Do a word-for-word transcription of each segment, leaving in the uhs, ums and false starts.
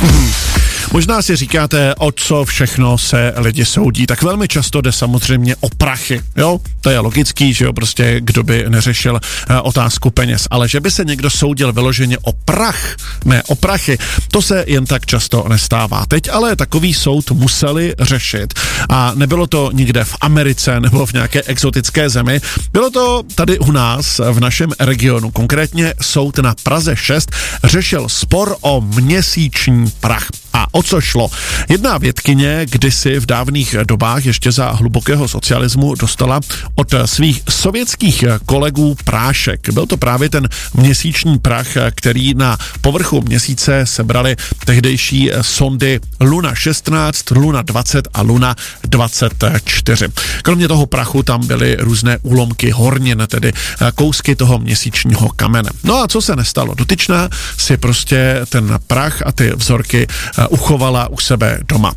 Možná si říkáte, o co všechno se lidi soudí, tak velmi často jde samozřejmě o prachy, jo? To je logický, že jo, prostě kdo by neřešil uh, otázku peněz, ale že by se někdo soudil vyloženě o prach, ne o prachy, to se jen tak často nestává. Teď ale takový soud museli řešit a nebylo to nikde v Americe nebo v nějaké exotické zemi, bylo to tady u nás v našem regionu, konkrétně soud na Praze šest řešil spor o měsíční prach. A o co šlo? Jedna vědkyně kdysi v dávných dobách ještě za hlubokého socialismu dostala od svých sovětských kolegů prášek. Byl to právě ten měsíční prach, který na povrchu měsíce sebrali tehdejší sondy Luna šestnáct, Luna dvacet a Luna dvacet čtyři. Kromě toho prachu tam byly různé úlomky hornin, tedy kousky toho měsíčního kamene. No a co se nestalo? Dotyčná si prostě ten prach a ty vzorky uchovala u sebe doma.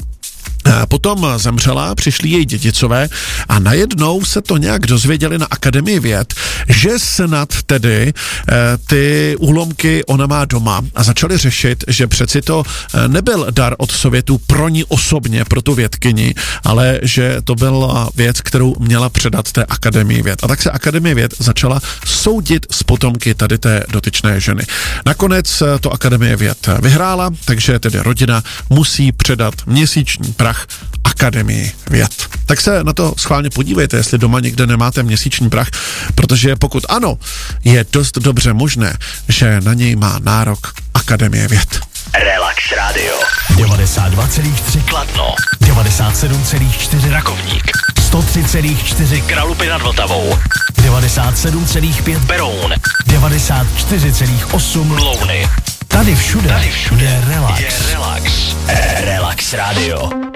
Potom zemřela, přišli její dědicové a najednou se to nějak dozvěděli na Akademii věd, že snad tedy e, ty úlomky ona má doma a začali řešit, že přeci to nebyl dar od Sovětů pro ní osobně, pro tu vědkyni, ale že to byla věc, kterou měla předat té Akademii věd. A tak se Akademie věd začala soudit s potomky tady té dotyčné ženy. Nakonec to Akademie věd vyhrála, takže tedy rodina musí předat měsíční prach Akademii věd. Tak se na to schválně podívejte, jestli doma někde nemáte měsíční prach, protože pokud ano, je dost dobře možné, že na něj má nárok Akademie věd. Relax Radio. devadesát dva celá tři Kladno. devadesát sedm celá čtyři Rakovník. sto tři celá čtyři Kralupy nad Vltavou. devadesát sedm celá pět Beroun. devadesát čtyři celá osm Louny. Tady všude, Tady všude je relax. Je relax. Relax Radio.